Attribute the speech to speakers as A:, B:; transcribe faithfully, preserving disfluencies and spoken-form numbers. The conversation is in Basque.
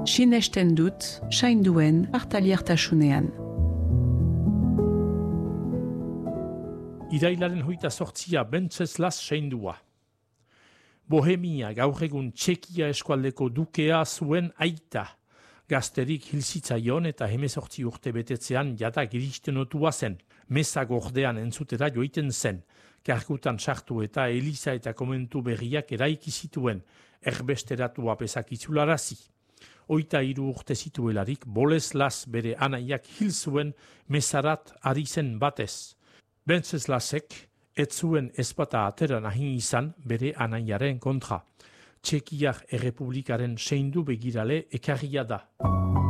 A: Sinesten dut, sainduen hartaliertasunean.
B: Irailaren hoita sortzia Wenceslas seindua. Bohemia gaur egun Txekia eskualdeko dukea zuen aita. Gazterik hilzitzaion eta hemezortzi urte betetzean jada giristen otua zen. Meza gordean entzutera joiten zen. Kargutan sartu eta eliza eta komentu berriak eraiki zituen. Erbesteratua pesak itzularazi. Oita hiru urte zituelarik Boleslas bere anaiak hil zuen mezarat ari zen batez. Wenceslasek ez zuen ezpata atera nahi izan bere anaiaren kontra. Txekiar errepublikaren seindu begirale ekarria da.